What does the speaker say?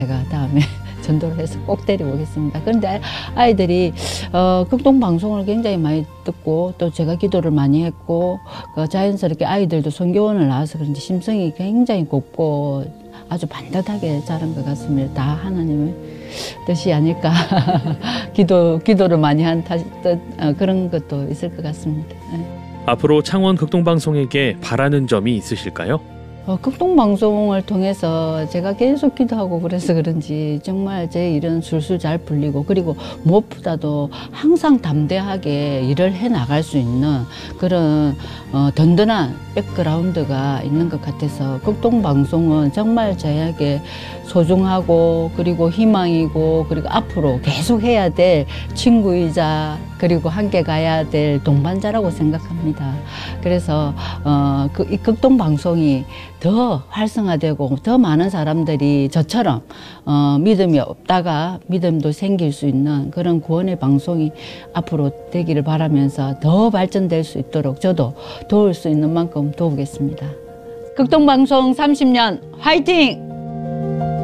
제가 다음에 전도를 해서 꼭 데려오겠습니다. 그런데 아이들이 극동 방송을 굉장히 많이 듣고 또 제가 기도를 많이 했고 자연스럽게 아이들도 선교원을 나와서 그런지 심성이 굉장히 곱고 아주 반듯하게 자란 것 같습니다. 다 하나님의 뜻이 아닐까. 기도를 많이 한 뜻, 그런 것도 있을 것 같습니다. 앞으로 창원 극동방송에게 바라는 점이 있으실까요? 극동방송을 통해서 제가 계속 기도하고 그래서 그런지 정말 제 일은 술술 잘 풀리고 그리고 무엇보다도 항상 담대하게 일을 해 나갈 수 있는 그런 든든한 백그라운드가 있는 것 같아서 극동방송은 정말 저에게 소중하고 그리고 희망이고 그리고 앞으로 계속 해야 될 친구이자 그리고 함께 가야 될 동반자라고 생각합니다. 그래서 이 극동방송이 더 활성화되고 더 많은 사람들이 저처럼 믿음이 없다가 믿음도 생길 수 있는 그런 구원의 방송이 앞으로 되기를 바라면서 더 발전될 수 있도록 저도 도울 수 있는 만큼 도우겠습니다. 극동방송 30년 화이팅!